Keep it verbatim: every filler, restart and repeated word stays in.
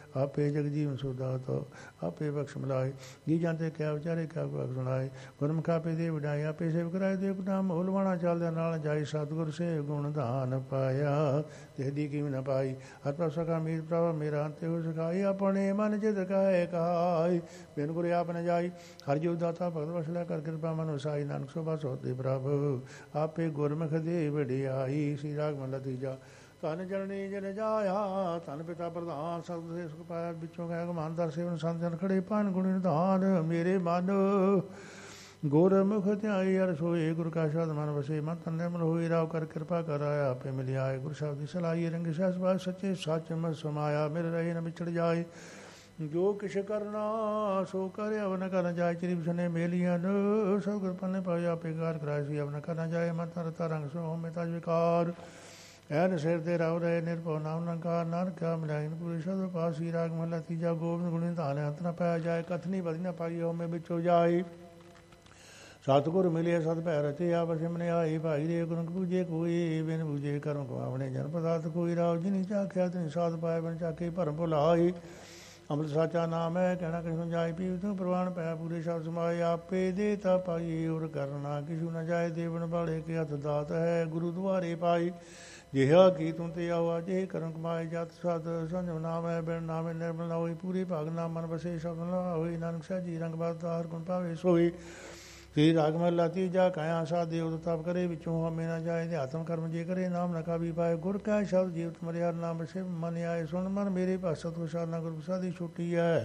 आपे जगजीवन सुदात आपे बख्श मिलाए। जी जानते क्या विचारे क्या बख्श सुनाए। गुरमुख आपे दे विडाई आपे सेव कराए। देव नाम उलवाना चालदे नाल जाई सतगुर से गुण धान पाया। तेदी की न पाई हर प्रभ सका मीर प्रभ मेरा अंत हो सकाई। अपने मन चित कहे कहाई बिन गुर आप न जाई। हर जीव दाता भगत वसला कर कृपा मन वसाई। नानक शोभा सोते प्रभ आपे गुरमुख दे वडियाई। श्री राग महला तीजा। ਧਨ ਜਨਨੀ ਜਨ ਜਾਇਆ ਧਨ ਪਿਤਾ ਪ੍ਰਧਾਨ ਸਤਿ ਦੇ ਸੁਖ ਪਾਇਆ। ਵਿੱਚੋਂ ਗਏ ਗਮਾਨਦਾਰ ਸੇਵਨ ਸੰਤ ਜਨ ਖੜੇ ਪਾਨ ਗੁਣੀ ਨਿਧਾਨ। ਮੇਰੇ ਮਨ ਗੁਰਮੁਖ ਧਿਆਈ ਅਰ ਸੋਏ ਗੁਰ ਕਾ ਸ਼ਬਦ ਮਨ ਵਸੇ। ਮਨ ਤਨ ਨਿਰਮਲ ਹੋਈ ਰਾਵ ਕਰ ਕਿਰਪਾ ਕਰ ਆਇਆ। ਆਪੇ ਮਿਲਿਆਏ ਗੁਰ ਸ਼ਬਦ ਦੀ ਸਲਾਈ ਰੰਗ ਸਹਿਸ ਬਾਸ ਸੱਚੇ ਸੱਚ ਮਤ ਸਮਾਇਆ। ਮੇਰੇ ਰਹੇ ਨ ਵਿਛੜ ਜਾਏ ਜੋ ਕਿਛ ਕਰਨਾ ਸੋ ਕਰਿ ਅਵਨ ਕਰਨ ਜਾਏ। ਚਰੀ ਬਿਸਨੇ ਮੇਲੀਆਂ ਸਭ ਗੁਰ ਪੰਨੇ ਪਾਏ। ਆਪੇ ਕਾਰ ਕਰਾਏ ਸੀ ਅਵਨ ਕਰਨਾ ਜਾਏ। ਮਨ ਤਨ ਰਤਾ ਰੰਗ ਸੋ ਹੋਮੇ ਤਜ ਵਿਕਾਰ। ਐਨ ਸਿਰ ਤੇ ਰਵ ਰਹੇ ਨਿਰਭਉ ਨਾਮ ਨੰਕਾਰ। ਨਾਨਕ ਕਿਆ ਮਿਲਾਈ ਪੂਰੀ ਸਦ ਪਾਸੀ। ਰਾਗ ਮਹਲਾ ਤੀਜਾ। ਗੋਬਿੰਦ ਗੁਣੀ ਧਾਨ ਅੰਤ ਨ ਪਾਇਆ ਜਾਏ। ਕਥਨੀ ਬਦੀ ਨ ਪਾਈ ਹੋਮੇ ਵਿੱਚੋ ਜਾਏ। ਸਤਿਗੁਰ ਮਿਲੇ ਸਦ ਭੈ ਰਚੇ ਆਪ ਸਿਮਨੇ ਆਈ। ਭਾਈ ਰੇ ਗੁਰੂ ਪੂਜੇ ਕੋਈ ਬਿਨ ਪੂਜੇ ਕਰਮ ਕਮਾਵਣੇ। ਜਨ ਪਦਾਰਥ ਕੋਈ ਰਾਵ ਜਿਨੀ ਚਾਖਿਆ ਤਿਨ ਸਾਧ ਪਾਏ। ਬਿਨ ਚਾਕੇ ਭਰਮ ਭੁਲਾਈ। ਅੰਮ੍ਰਿਤ ਸਾਚਾ ਨਾਮ ਹੈ ਕਹਿਣਾ ਕਿਸੂ ਜਾਏ। ਪੀਵ ਤੂੰ ਪ੍ਰਵਾਨ ਪੈ ਪੂਰੇ ਸ਼ਬਦ ਸਮਾਏ। ਆਪੇ ਦੇ ਤਾ ਪਾਈ ਉਰ ਕਰਨਾ ਕਿਸੂ ਨ ਜਾਏ। ਦੇਵਨ ਵਾਲੇ ਕੇ ਹੱਥ ਦਾਤ ਹੈ ਗੁਰੂ ਦੁਆਰੇ ਪਾਈ। ਜਿਹਾ ਕੀ ਤੂੰ ਤੇ ਆਵਾ ਜੇ ਕਰਮ ਕਮਾਏ। ਜਤ ਸਤ ਸੰਜਮ ਨਾਮ ਹੈ ਬਿਨ ਨਾਮੇ ਨਿਰਮਲ ਨਾ ਹੋਈ। ਪੂਰੀ ਭਾਗ ਨਾਮ ਮਨ ਵਸੇ ਸ਼ਬਦ ਨਾ ਹੋਈ। ਨਾਨਕ ਸਾਜੀ ਰੰਗ ਬਾਤਾਰ ਗੁਣ ਪਾਵੇ ਸੋਈ। श्री राग महला तीजा। काया साधे उद तप करे विचों हमें न जाए। ध्यात्म कर्म जे करे नाम न काबी पाए। गुर का शब्द जीवत मरिया नाम से मन आए। सुन मन मेरे पास सतगुर साधना गुर प्रसादी छुट्टी है।